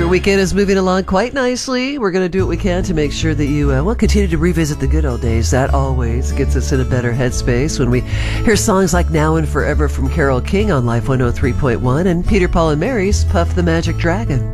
your weekend is moving along quite nicely. We're going to do what we can to make sure that you continue to revisit the good old days. That always gets us in a better headspace when we hear songs like Now and Forever from Carole King on Life 103.1 and Peter, Paul and Mary's Puff the Magic Dragon.